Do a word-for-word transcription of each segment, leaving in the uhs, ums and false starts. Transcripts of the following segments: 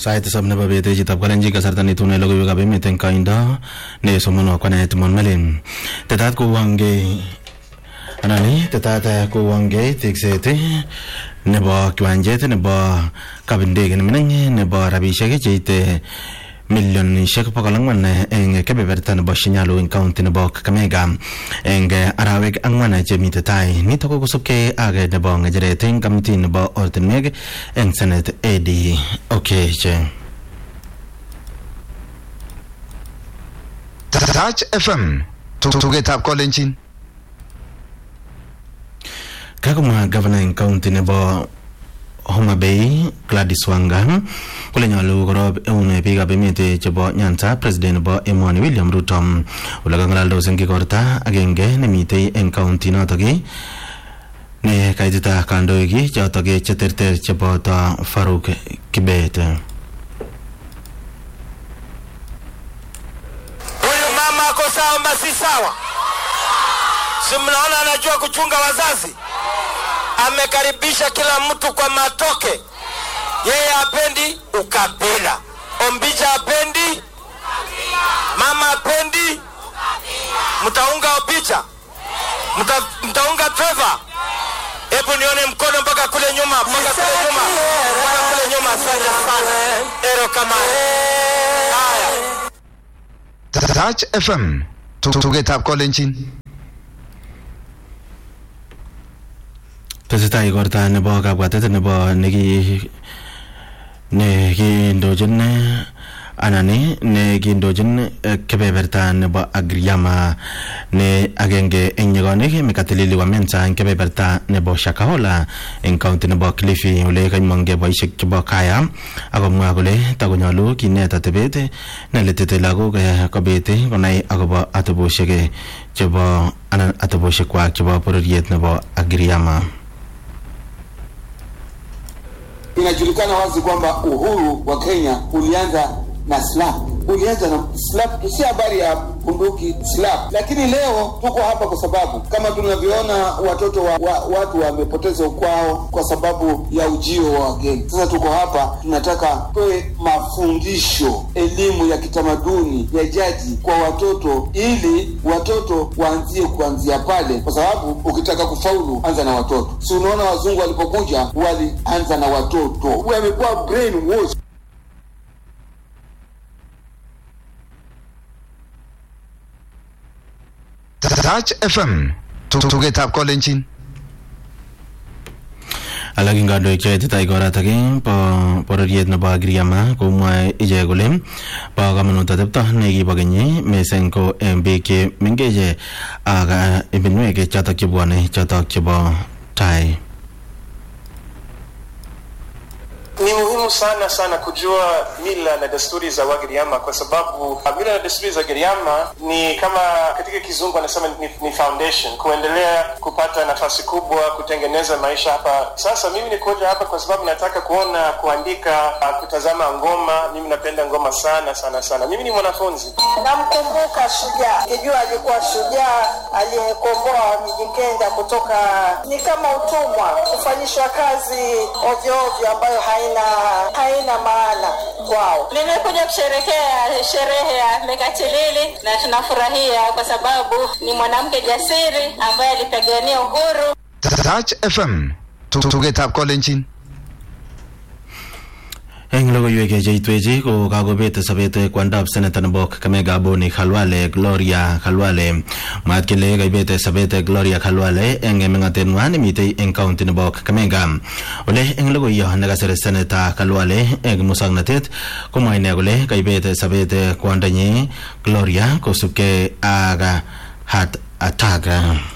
Sait sab nebo bete chitab kalenji kasarta nitune logoiwekab emet eng kaindo ne somono kwanet mon melin. Tetat ko wange anani tetat ko wange tekset nebo kiwanjet nebo kabindege nemineng nebo rabishek cheite milionishek bokol angwan eng kebeberta nebo Shinyalu eng county nebo Kakamega eng arawek angwan chemite tai. Nito ko kosubkei age nebo ngecheret eng kamiti nebo ortinwek eng Senate A D Okech. Touch F M tugetab kolenjin. Kakumwa governor eng county nebo Homa Bay Gladys Wanga kule nyalu korob eune biikab emet chebo Nyanza president nebo emoni William Ruto ule kangalaldos eng igorta agenge nemitei eng county notok ne kaitita kandoik chotok cheterter cheboto Faruk Kibet. Huyu mama ako sawa ama si sawa? Si mnaona anajua kuchunga wazazi? Amekaribisha kila mtu kwa matoke. Yeye hapendi ukabila. Ombija hapendi ukabila. Mama hapendi ukabila. Mtaunga Obicha? Mta, mtaunga Trevor? Hebu nione mkono mpaka kule nyuma, mpaka kule nyuma. Mpaka kule nyuma sana sana. Ero kama. Haya. Touch F M tugetab kolenjin. Tesetai igorta nebo kabwatet nebo neki nekindochin anani nekindochin kebeberta nebo Agriama ne agenge eng nyigonik mekatilili wa Mensa eng kebeberta nebo Shakahola eng county nebo Kilifi ole kaimonge boisiek chebo kaya akomwa kole takonyalu kinet atebet neletete lagok kobete konai akobo atebosiek chebo anan atebosiek kwak chebo bororiet nebo Agriama. Inajulikana wazi kwamba uhuru wa Kenya ulianza na slap. Ulianza na slap, si habari ya bunduki slap. Lakini leo tuko hapa kwa sababu kama tunavyoona watoto wa, wa, watu wamepoteza ukwao kwa sababu ya ujio wa wageni. Sasa tuko hapa tunataka toe mafundisho, elimu ya kitamaduni ya jadi kwa watoto ili watoto waanzie kuanzia pale, kwa sababu ukitaka kufaulu anza na watoto. Si unaona wazungu walipokuja walianza na watoto. Wamekuwa brain wash. Touch F M tugetab kolenjin. Alagin kandoik cheitita igoratak po bororiet nebo Agriama komwae ichek kole bo kamanut atepto nekibo kenyi mising ko eng biik chemengech ak ibinwek chotok chebwone chotok chebo tai. Ni muhimu sana sana kujua mila na desturi za Wagiriama kwa sababu mila na desturi za Wagiriama ni kama katika kizungu anasema ni, ni foundation kuendelea kupata nafasi kubwa kutengeneza maisha hapa. Sasa mimi nikoja hapa kwa sababu nataka kuona kuandika, kutazama ngoma. Mimi napenda ngoma sana sana sana. Mimi ni mwanafunzi. Namkumbuka shujaa. Kijua alikuwa shujaa aliyekomboa miji Kenya kutoka ni kama utumwa, kufanyishwa kazi ovyo ovyo ambayo haina haina maana kwao. Nimekuja kusherehekea sherehe ya Mekatilili na tunafurahia kwa sababu ni mwanamke jasiri ambaye alipigania uhuru. Touch F M tugetab kolenjin. Eng logoiwek cheitwechi ko kakobet sobet kwandab seneta nebo Kakamega Boni Khalwale Gloria Khalwale. Mwaat kele kaibet sobet Gloria Khalwale eng mengatenwa nemitei eng county nebo Kakamega. Ole eng logoiyo nekasir seneta Khalwale eng musoknotet komwae ine kole kaibet sobet kwondonyi Gloria kosubkei ak heart attack.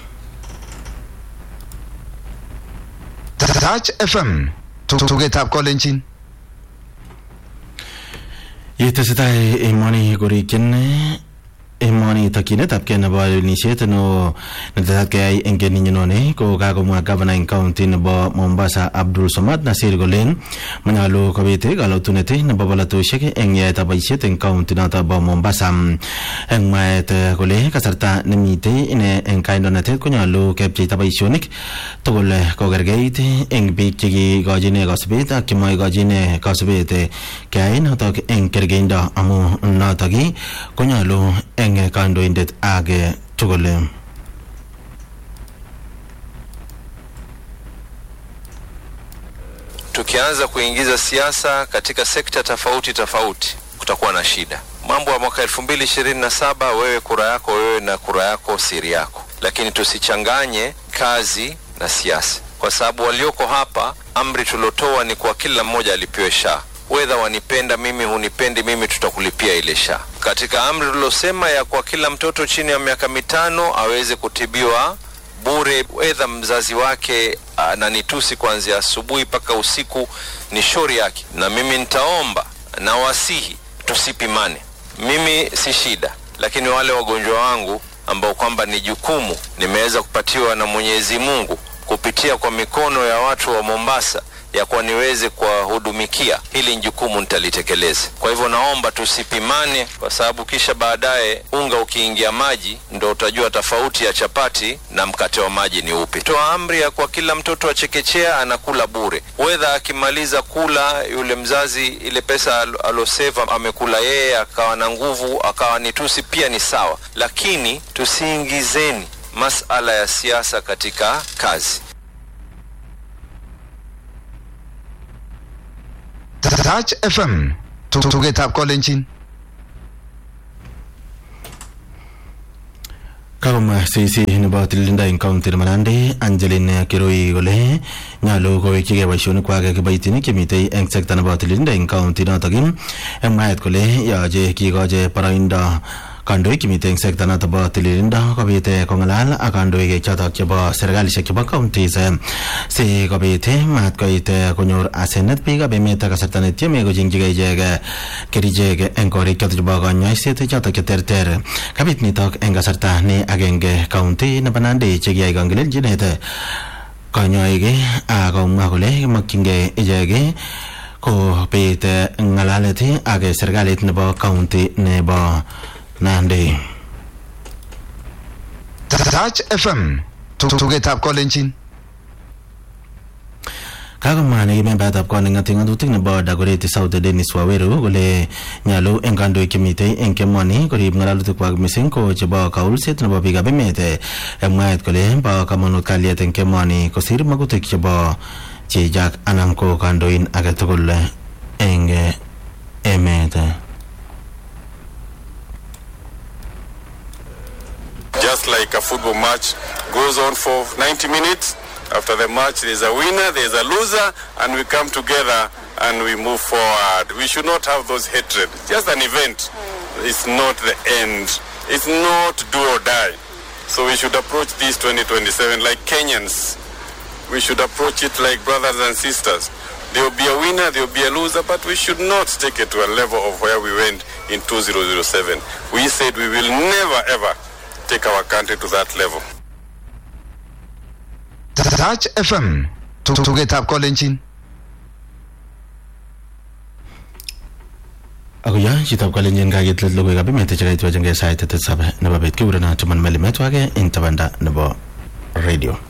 Touch F M tugetab kolenjin. Yetesetai emoni korikyin emoni takinet ap kena ba initiate no natat kay engke ninyo none ko kakomwa governor in county nebo Mombasa Abdul Samad Nasir Golen manalo kabete galo tunete nebo balato sheke engye tabaishet en county nata ba Mombasa eng maet gole kasarta nemite ine en kaindonatet konyalo kepche tabaishonik tugul kogergeit eng bik chegi gojine kasbet ak kimoy gojine kasbet kay notok eng kergeindo amu notoki konyalo eng kandoindet age tugul. Tukianza kuingiza siasa katika sekta tofauti tofauti kutakuwa na shida. Mambo ya mwaka elfu mbili ishirini na saba, wewe kura yako wewe na kura yako siri yako, lakini tusichanganye kazi na siasa, kwa sababu walioko hapa amri tulotoa ni kwa kila mmoja alipewe shaa. Whether wanipenda mimi hunipendi mimi, tutakulipia ile shaa. Katika amri tulosema ya kwa kila mtoto chini ya miaka mitano aweze kutibiwa bure, whether mzazi wake ananitusi kuanzia asubuhi paka usiku, ni shauri yake. Na mimi nitaomba na wasihi tusipimane. Mimi si shida, lakini wale wagonjwa wangu ambao kwamba ni jukumu nimeweza kupatiwa na Mwenyezi Mungu kupitia kwa mikono ya watu wa Mombasa ya kwa niweze kuwahudumikia, hili jukumu nitalitekeleza. Kwa hivyo naomba tusipimane, kwa sababu kisha baadaye unga ukiingia maji ndo utajua tofauti ya chapati na mkate wa maji ni upi. Toa amri ya kwa kila mtoto wa chekechea anakula bure, whether akimaliza kula yule mzazi ile pesa aloseva amekula yeye akawa na nguvu akawa nitusi, pia ni sawa, lakini tusiingizeni masala ya siasa katika kazi. Touch F M tugetap kolenjin. Kagoma sisi nebo tilinda en county Manande Angeline Kiroi gole nyalo ko wekige boisionik kwake kibaitinik chemitei eng sekta nebo tilinda en county notokin eng maet kole yaje kigoje paraindo kandoik chemiten eng sekta noto bo tililindo kobit kongalal ak kandoik chotok chebo serikalishek chebo counties si kobit mat koit konyor asenet biik ab emet kasarta netieme kochengjigei ichek kerichek eng korik chotok chebo kanyoiset chotok cheterter. Kabit nitok eng kasarta ni agenge county nebo Nandi chekiyai kangelelchinet kanyoik ak komwa kole makyingei ichek kobit ngalalet ak serikalit nebo county nebo Nandi. Touch F M tugetap kolenjin. Kagomwa nekimembatab koot neng'ate ng'atutik nebo Dagoretti South Dennis Waweru kole nyolu eng kandoik chemitei eng kemoni korib ng'alolutikwak mising ko chebo kaulset nebo biikab emet. Eng mwaet kole bo kamanut kalyet eng kemoni kosir magutik chebo chijak anan ko kandoin age tugul eng emet. Just like a football match goes on for ninety minutes, after the match there's a winner, there's a loser, and we come together and we move forward. We should not have those hatred. Just an event. It's not the end. It's not do or die. So we should approach this twenty twenty-seven like Kenyans. We should approach it like brothers and sisters. There will be a winner, there will be a loser, but we should not take it to a level of where we went in two thousand seven. We said we will never ever take our country to that level. Touch F M tugetap kolenjin. Ako ya chitab kolenjin kagetlet logoiwekab emet chekaitwa jenge sait tisab nebo bet kiurana tuman melimet wake eng tabanda nebo radio.